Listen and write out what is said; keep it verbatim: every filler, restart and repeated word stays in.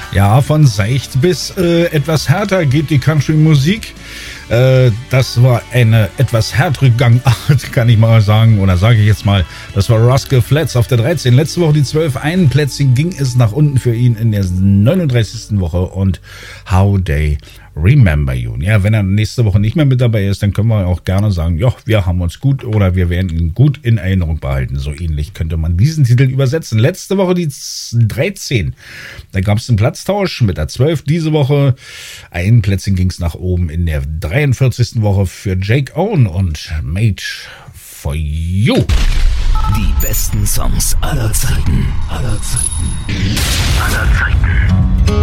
Ja, von seicht bis äh, etwas härter geht die Country-Musik. Äh, das war eine etwas härtere Gangart, kann ich mal sagen, oder sage ich jetzt mal. Das war Rascal Flatts auf der dreizehn. Letzte Woche die zwölf. Ein Plätzchen ging es nach unten für ihn in der neununddreißigsten Woche und How They Remember You. Ja, wenn er nächste Woche nicht mehr mit dabei ist, dann können wir auch gerne sagen, ja, wir haben uns gut oder wir werden ihn gut in Erinnerung behalten. So ähnlich könnte man diesen Titel übersetzen. Letzte Woche die dreizehn. Da gab es einen Platztausch mit der zwölf. Diese Woche ein Plätzchen ging es nach oben in der dreiundvierzigsten Woche für Jake Owen und Made for You. Die besten Songs aller Zeiten. Aller Zeiten. Aller Zeiten.